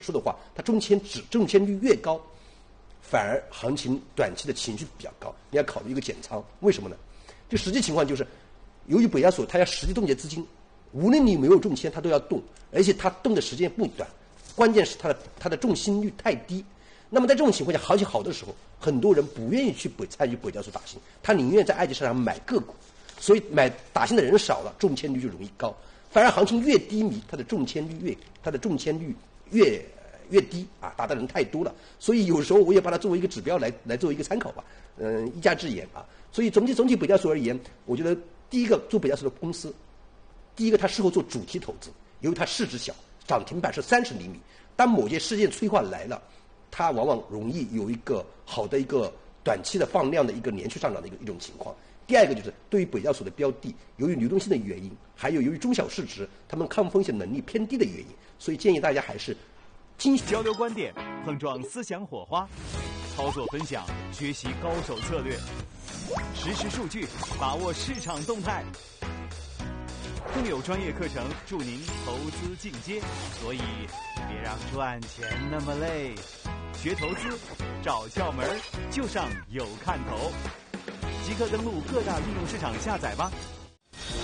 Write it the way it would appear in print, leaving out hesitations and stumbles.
说的话，它中签率越高，反而行情短期的情绪比较高。你要考虑一个减仓，为什么呢？就实际情况就是，由于北交所它要实际冻结资金，无论你有没有中签，它都要动，而且它动的时间不短，关键是它的中心率太低。那么在这种情况下，行情好的时候，很多人不愿意去参与北交所打新，他宁愿在二级市场买个股，所以打新的人少了，中签率就容易高。反而行情越低迷，它的中签率越低啊，打的人太多了，所以有时候我也把它作为一个指标来作为一个参考吧，一家之言啊。所以总体北交所而言，我觉得第一个做北交所的公司，第一个它适合做主题投资，由于它市值小，涨停板是30厘米，当某些事件催化来了，它往往容易有一个好的一个短期的放量的一个连续上涨的一种情况。第二个就是对于北交所的标的，由于流动性的原因，还有由于中小市值他们抗风险能力偏低的原因，所以建议大家还是交流观点，碰撞思想火花，操作分享，学习高手策略，实时数据，把握市场动态。更有专业课程助您投资进阶，所以别让赚钱那么累。学投资，找窍门就上有看头。即刻登录各大应用市场下载吧。